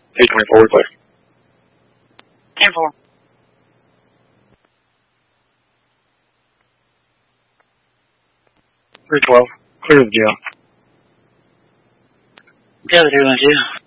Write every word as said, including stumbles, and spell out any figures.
three twenty-four, we're clear. ten four. three twelve, clear the jail. Delta three one two.